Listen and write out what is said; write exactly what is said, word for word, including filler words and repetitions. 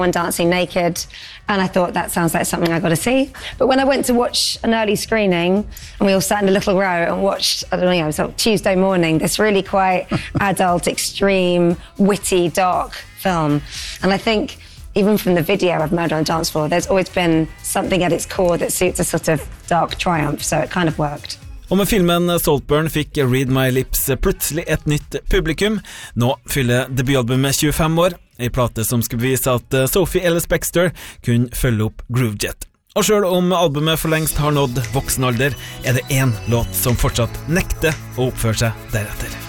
and dancing naked, and I thought that sounds like something I got to see. But when I went to watch an early screening and we all sat in a little row and watched, I don't know, it was like Tuesday morning, this really quite adult, extreme, witty, dark film. And I think even from the video of Murder on the Dance Floor, there's always been something at its core that suits a sort of dark triumph, so it kind of worked. Og med filmen Saltburn fikk Read My Lips plutselig et nytt publikum. Nå fyller debutalbumet tjuefem år, en plate som skulle bevise at Sophie Ellis-Bextor kunne følge opp Groovejet. Og selv om albumet for lengst har nådd voksen alder, er det en låt som fortsatt nekter å oppføre seg deretter.